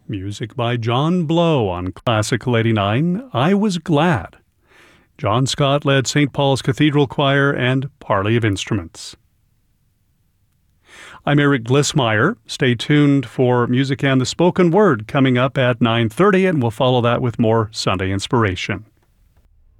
Music by John Blow on Classical 89, I Was Glad. John Scott led St. Paul's Cathedral Choir and Parley of Instruments. I'm Eric Glissmeyer. Stay tuned for music and the spoken word coming up at 9:30, and we'll follow that with more Sunday inspiration.